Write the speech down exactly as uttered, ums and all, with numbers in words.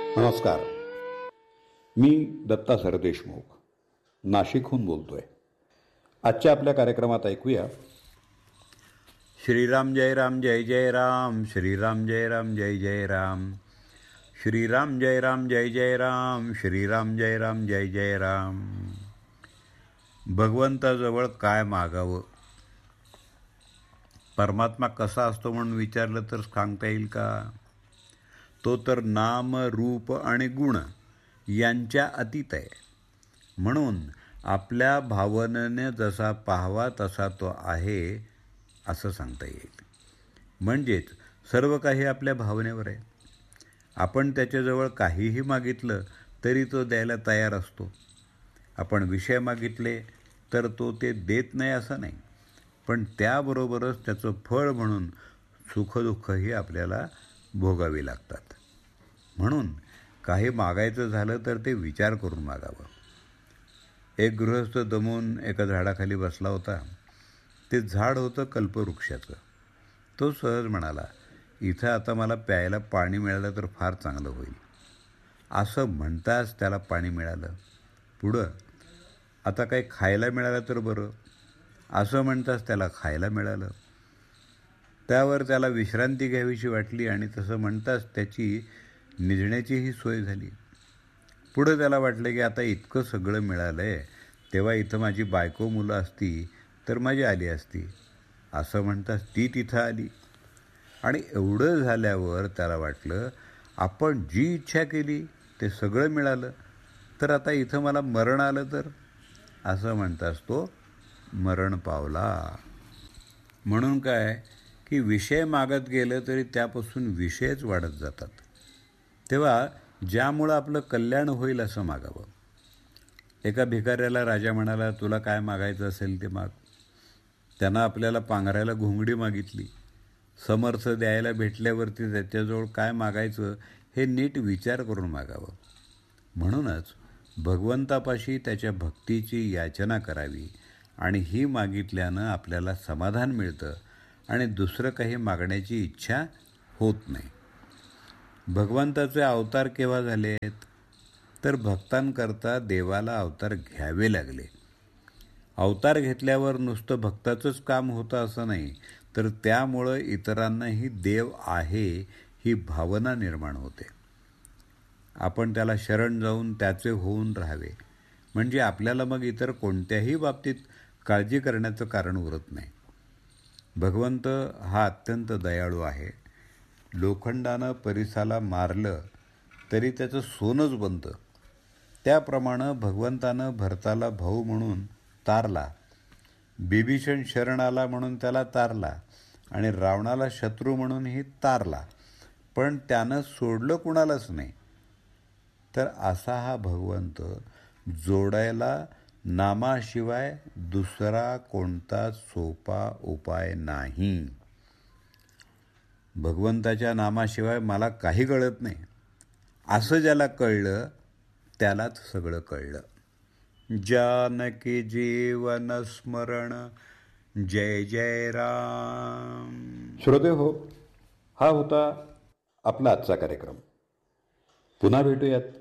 नमस्कार. मी दत्ता सरदेशमुख नाशिकहून बोलतोय. आजच्या आपल्या कार्यक्रमात ऐकूया श्रीराम जय राम जय जय राम, श्रीराम जय राम जय जय राम, श्रीराम जय राम जय जय राम, श्रीराम जय राम जय जय राम. भगवंताजवळ काय मागावं? परमात्मा कसा असतो म्हणून विचारलं तर सांगता येईल का? तो तर नाम, रूप आणि गुण यांच्या अतीत आहे. म्हणून आपल्या भावनेने जसा पाहावा तसा तो आहे असं सांगता येईल. म्हणजेच सर्व काही आपल्या भावनेवर आहे. आपण त्याच्याजवळ काहीही मागितलं तरी तो द्यायला तयार असतो. आपण विषय मागितले तर तो ते देत नाही असं नाही, पण त्याबरोबरच त्याचं फळ म्हणून सुखदुःखही आपल्याला भोगावी लागतात. म्हणून काही मागायचं झालं तर ते विचार करून मागावं. एक गृहस्थ दमून एका झाडाखाली बसला होता. ते झाड होतं कल्पवृक्षाचं. तो सहज म्हणाला, इथं आता मला प्यायला पाणी मिळालं तर फार चांगलं होईल. असं म्हणताच त्याला पाणी मिळालं. पुढं आता काही खायला मिळालं तर बरं, असं म्हणताच त्याला खायला मिळालं. त्यावर त्याला विश्रांती घ्यावीशी वाटली आणि तसं म्हणताच त्याची निजण्याचीही सोय झाली. पुढं त्याला वाटलं की आता इतकं सगळं मिळालं आहे, तेव्हा इथं माझी बायको मुलं असती तर मजा आली असती. असं म्हणताच ती तिथं आली. आणि एवढं झाल्यावर त्याला वाटलं, आपण जी इच्छा केली ते सगळं मिळालं, तर आता इथं मला मरण आलं तर? असं म्हणताच तो मरण पावला. म्हणून काय की विषय मागत गेलं तरी त्यापासून विषयच वाढत जातात. तेव्हा ज्यामुळं आपलं कल्याण होईल असं मागावं. एका भिकाऱ्याला राजा म्हणाला, तुला काय मागायचं असेल ते माग. त्यानं आपल्याला पांघरायला घोंगडी मागितली. समर्थ द्यायला भेटल्यावरती त्याच्याजवळ काय मागायचं हे नीट विचार करून मागावं. म्हणूनच भगवंतापाशी त्याच्या भक्तीची याचना करावी आणि ही मागितल्यानं आपल्याला समाधान मिळतं आणि दुसरं काही मागण्याची इच्छा होत नाही. भगवंताचे अवतार केव्हा झालेत? तर भक्तांकरता देवाला अवतार घ्यावे लागले. अवतार घेतल्यावर नुसतं भक्ताचंच काम होतं असं नाही, तर त्यामुळं इतरांनाही देव आहे ही भावना निर्माण होते. आपण त्याला शरण जाऊन त्याचे होऊन राहावे, म्हणजे आपल्याला मग इतर कोणत्याही बाबतीत काळजी करण्याचं कारण उरत नाही. भगवंत हा अत्यंत दयाळू आहे. लोखंडानं परिसाला मारलं तरी त्याचं सोनंच बनतं. त्याप्रमाणे भगवंतानं भरताला भाऊ म्हणून तारला, बिभीषण शरण आला म्हणून त्याला तारला आणि रावणाला शत्रू म्हणूनही तारला, पण त्यानं सोडलं कुणालाच नाही. तर असा हा भगवंत जोडायला नामाशिवाय दुसरा कोणता सोपा उपाय नाही. भगवंताच्या नामाशिवाय मला काही कळत नाही असं ज्याला कळलं त्यालाच सगळं कळलं. जानकी जीवन स्मरण जय जय राम. श्रोते हो, हा होता आपला आजचा कार्यक्रम. पुन्हा भेटूयात